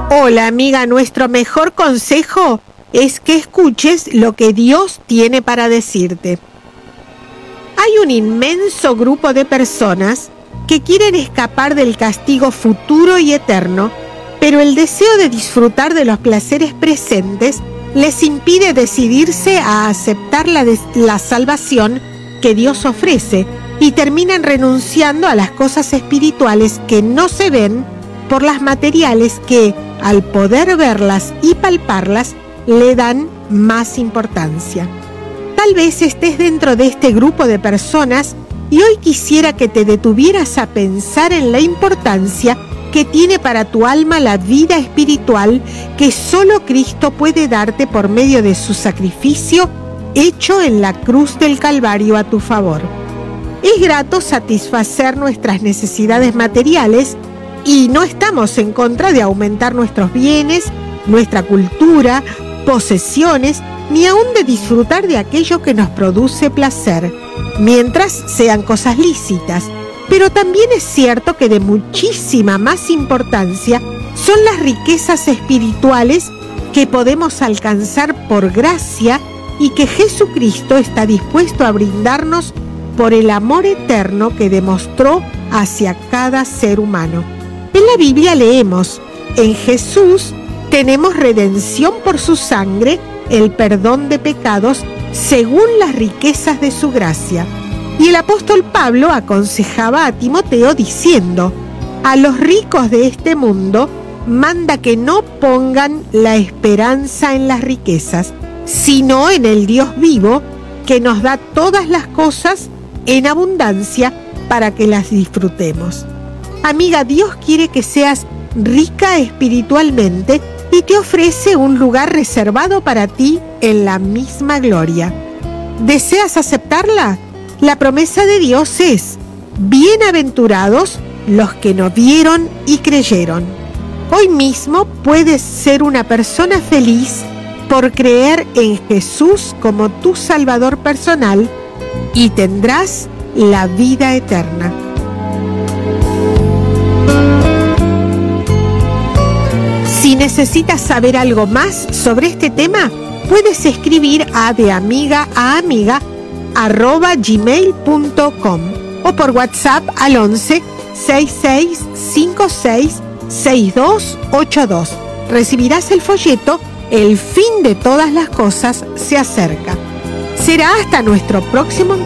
Hola amiga, nuestro mejor consejo es que escuches lo que Dios tiene para decirte. Hay un inmenso grupo de personas que quieren escapar del castigo futuro y eterno, pero el deseo de disfrutar de los placeres presentes les impide decidirse a aceptar la salvación que Dios ofrece y terminan renunciando a las cosas espirituales que no se ven por las materiales que, al poder verlas y palparlas, le dan más importancia. Tal vez estés dentro de este grupo de personas y hoy quisiera que te detuvieras a pensar en la importancia que tiene para tu alma la vida espiritual que solo Cristo puede darte por medio de su sacrificio hecho en la cruz del Calvario a tu favor. Es grato satisfacer nuestras necesidades materiales y no estamos en contra de aumentar nuestros bienes, nuestra cultura, posesiones, ni aún de disfrutar de aquello que nos produce placer, mientras sean cosas lícitas. Pero también es cierto que de muchísima más importancia son las riquezas espirituales que podemos alcanzar por gracia y que Jesucristo está dispuesto a brindarnos por el amor eterno que demostró hacia cada ser humano. En la Biblia leemos: en Jesús tenemos redención por su sangre, el perdón de pecados, según las riquezas de su gracia. Y el apóstol Pablo aconsejaba a Timoteo diciendo: a los ricos de este mundo manda que no pongan la esperanza en las riquezas, sino en el Dios vivo, que nos da todas las cosas en abundancia para que las disfrutemos. Amiga, Dios quiere que seas rica espiritualmente y te ofrece un lugar reservado para ti en la misma gloria. ¿Deseas aceptarla? La promesa de Dios es: bienaventurados los que no vieron y creyeron. Hoy mismo puedes ser una persona feliz por creer en Jesús como tu Salvador personal y tendrás la vida eterna. Si necesitas saber algo más sobre este tema, puedes escribir a deamigaaaamiga@gmail.com o por WhatsApp al 11 66 56 6282. Recibirás el folleto El fin de todas las cosas se acerca. Será hasta nuestro próximo encuentro.